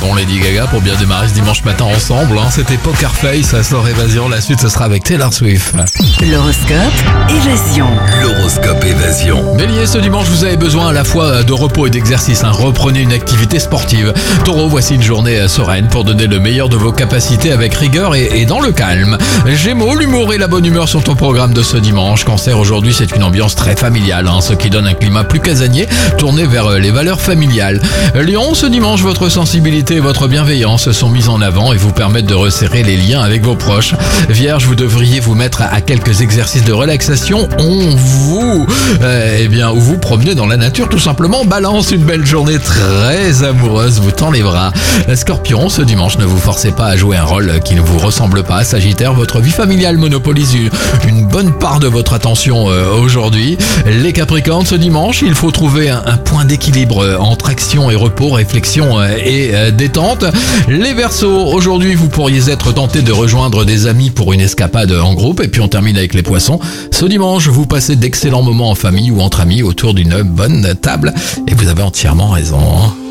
bon Lady Gaga pour bien démarrer ce dimanche matin ensemble. C'était Poker Face, sur Évasion. La suite, ce sera avec Taylor Swift. L'horoscope Évasion. L'horoscope Évasion. Bélier, ce dimanche, vous avez besoin à la fois de repos et d'exercice. Reprenez une activité sportive. Taureau, voici une journée sereine pour donner le meilleur de vos capacités avec rigueur et dans le calme. Gémeaux, l'humour et la bonne humeur sont au programme de ce dimanche. Cancer, aujourd'hui, c'est une ambiance très familiale, ce qui donne un climat plus casanier, tourné vers les valeurs familiales. Lion, ce dimanche, votre sensibilité et votre bienveillance sont mises en avant et vous permettent de resserrer les liens avec vos proches. Vierge, vous devriez vous mettre à quelques exercices de relaxation. Ou vous promenez dans la nature tout simplement. Balance, une belle journée très amoureuse vous tend les bras. Scorpion, ce dimanche, ne vous forcez pas à jouer un rôle qui ne vous ressemble pas. Sagittaire, votre vie familiale monopolise une bonne part de votre attention aujourd'hui. Les Capricornes, ce dimanche, il faut trouver un point d'équilibre entre action et repos, réflexion et détente. Les Verseaux, aujourd'hui, vous pourriez être tenté de rejoindre des amis pour une escapade en groupe. Et puis on termine avec les Poissons. Ce dimanche, vous passez d'excellents moments en famille ou entre amis autour d'une bonne table. Et vous avez entièrement raison.